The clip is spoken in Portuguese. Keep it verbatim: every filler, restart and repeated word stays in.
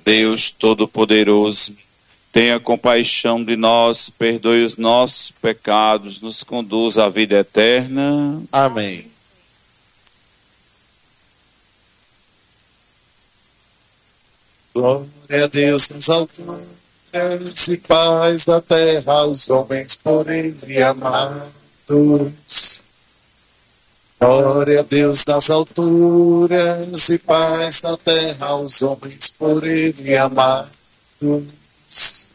Deus Todo-Poderoso, tenha compaixão de nós, perdoe os nossos pecados, nos conduza à vida eterna. Amém. Glória a Deus nas alturas e paz na terra aos homens por ele amados. Glória a Deus nas alturas e paz na terra aos homens por ele amados.